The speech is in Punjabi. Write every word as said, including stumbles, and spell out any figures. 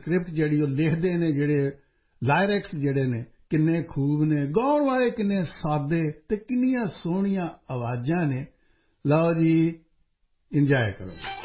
ਸਕ੍ਰਿਪਟ ਜਿਹੜੀ ਉਹ ਲਿਖਦੇ ਨੇ ਜਿਹੜੇ ਲਾਇਰਿਕਸ ਜਿਹੜੇ ਨੇ ਕਿੰਨੇ ਖੂਬ ਨੇ ਗਾਉਣ ਵਾਲੇ ਕਿੰਨੇ ਸਾਦੇ ਅਤੇ ਕਿੰਨੀਆਂ ਸੋਹਣੀਆਂ ਆਵਾਜ਼ਾਂ ਨੇ ਲਓ ਜੀ ਇੰਜੋਏ ਕਰੋ